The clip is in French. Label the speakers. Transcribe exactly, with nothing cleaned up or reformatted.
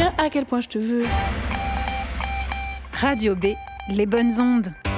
Speaker 1: dire à quel point je te veux.
Speaker 2: Radio B, les bonnes ondes.